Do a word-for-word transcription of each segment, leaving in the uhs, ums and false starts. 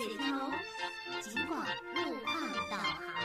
水跳楼，尽管路况导航。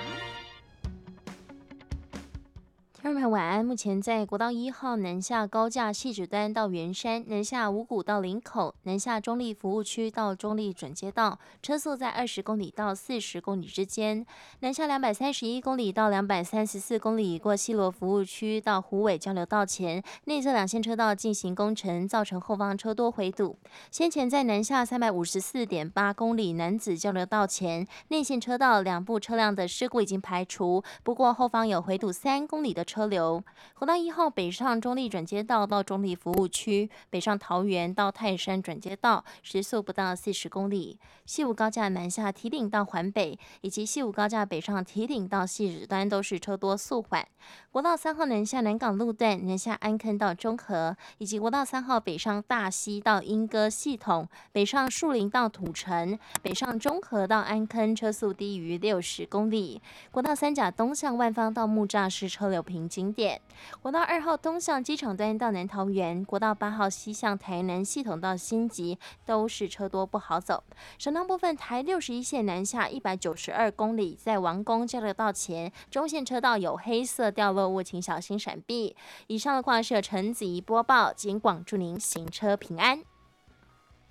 听众朋友晚安。目前在国道一号南下高架汐止端到圆山，南下五股到林口，南下中立服务区到中立转接道，车速在二十公里到四十公里之间。南下两百三十一公里到两百三十四公里，过西螺服务区到虎尾交流道前，内侧两线车道进行工程，造成后方车多回堵。先前在南下三百五十四点八公里南子交流道前，内线车道两部车辆的事故已经排除，不过后方有回堵三公里的车流。国道一号北上中立转接道到中立服务区，北上桃园到泰山转接道，时速不到四十公里。西武高架南下堤顶到环北，以及西武高架北上堤顶到汐止端都是车多速缓。国道三号南下南港路段，南下安坑到中和，以及国道三号北上大溪到莺歌系统，北上树林到土城，北上中和到安坑，车速低于六十公里。国道三甲东向万方到木栅是车流平景点。国道二号东向机场端到南桃园，国道八号西向台南系统到新集都是车多不好走。省道部分，台六十一线南下一百九十二公里，在王宫交流道前，中线车道有黑色掉落物，请小心闪避。以上的话是由陈子怡播报，警广祝您行车平安。